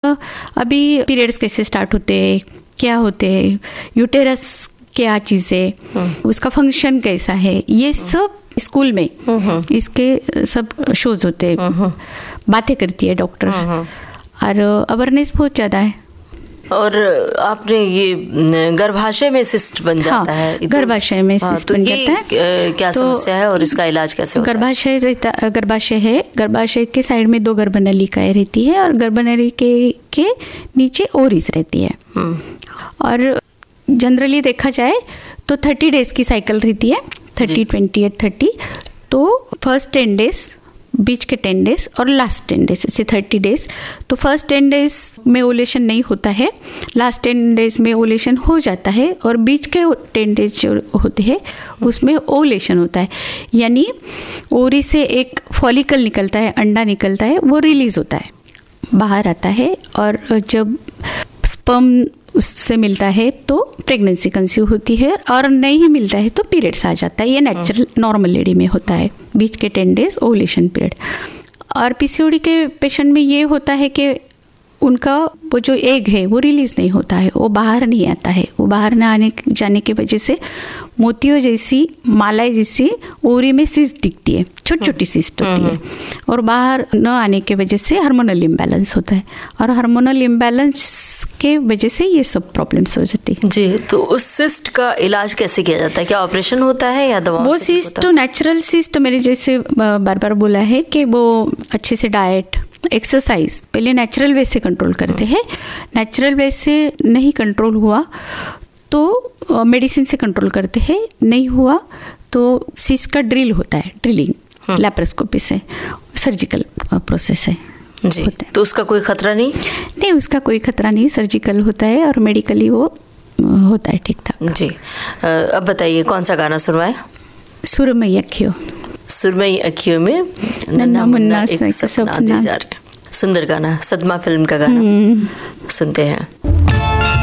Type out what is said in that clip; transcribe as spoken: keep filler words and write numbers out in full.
अभी पीरियड्स कैसे स्टार्ट होते हैं, क्या होते हैं, यूटेरस क्या चीज़ है, उसका फंक्शन कैसा है, ये सब स्कूल में इसके सब शोज होते हैं, बातें करती है डॉक्टर, और अवेयरनेस बहुत ज़्यादा है। और आपने ये गर्भाशय में सिस्ट बन जाता हाँ, है, गर्भाशय में हाँ, सिस्ट तो बन जाता है। क्या तो समस्या है और इसका इलाज कैसे होता है? गर्भाशय रहता गर्भाशय है, गर्भाशय के साइड में दो गर्भनलिकाएं रहती है और गर्भनलिका के नीचे ओवरीज रहती है। और जनरली देखा जाए तो थर्टी डेज की साइकिल रहती है, थर्टी ट्वेंटी एट थर्टी। तो फर्स्ट टेन डेज, बीच के टेन डेज और लास्ट टेन डेज, ऐसे थर्टी डेज। तो फर्स्ट टेन डेज में ओवुलेशन नहीं होता है, लास्ट टेन डेज में ओवुलेशन हो जाता है, और बीच के टेन डेज जो होते हैं उसमें ओवुलेशन होता है। यानी ओवरी से एक फॉलिकल निकलता है, अंडा निकलता है, वो रिलीज होता है, बाहर आता है, और जब स्पर्म उससे मिलता है तो प्रेगनेंसी कंसीव होती है, और नहीं मिलता है तो पीरियड्स आ जाता है। ये नेचुरल नॉर्मल लेडी में होता है, बीच के टेन डेज ओवुलेशन पीरियड। और पीसीओडी के पेशेंट में ये होता है कि उनका वो जो एग है वो रिलीज नहीं होता है, वो बाहर नहीं आता है। वो बाहर न आने जाने की वजह से मोतियों जैसी, मालाएं जैसी ओवरी में सिस्ट दिखती है, छोटी छोटी सिस्ट होती है, और बाहर न आने की वजह से हार्मोनल इम्बैलेंस होता है, और हार्मोनल इम्बैलेंस के वजह से ये सब प्रॉब्लम्स हो जाती है। जी, तो उस सिस्ट का इलाज कैसे किया जाता है? क्या ऑपरेशन होता है या दवा? वो सिस्ट तो नेचुरल सिस्ट, मेरे जैसे बार बार बोला है कि वो अच्छे से डाइट, एक्सरसाइज पहले नेचुरल वे से कंट्रोल करते हैं। नेचुरल वे से नहीं कंट्रोल हुआ तो मेडिसिन से कंट्रोल करते हैं, नहीं हुआ तो सिस्ट का ड्रिल होता है, ड्रिलिंग लैप्रोस्कोपी से, सर्जिकल प्रोसेस है जी। तो उसका कोई खतरा नहीं? नहीं, उसका कोई खतरा नहीं, सर्जिकल होता है और मेडिकली वो होता है ठीक ठाक। जी, अब बताइए कौन सा गाना सुनवाए? सुरमई अखियों। सुरमई अखियों में नन्हा मुन्ना एक सपना दे जा रहे। सुंदर गाना, सदमा फिल्म का गाना सुनते हैं।